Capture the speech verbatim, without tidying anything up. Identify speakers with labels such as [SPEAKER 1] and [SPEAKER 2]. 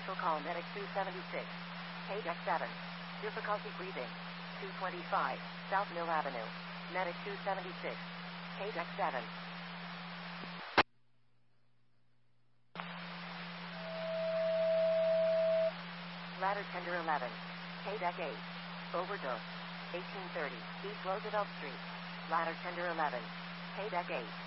[SPEAKER 1] Special call medic two seventy-six. K deck seven. Difficulty breathing. two twenty-five, South Mill Avenue. Medic two seventy-six. K deck seven. Ladder tender eleven. K deck eight. Overdose. eighteen thirty, East Roosevelt Street. Ladder tender eleven. K deck eight.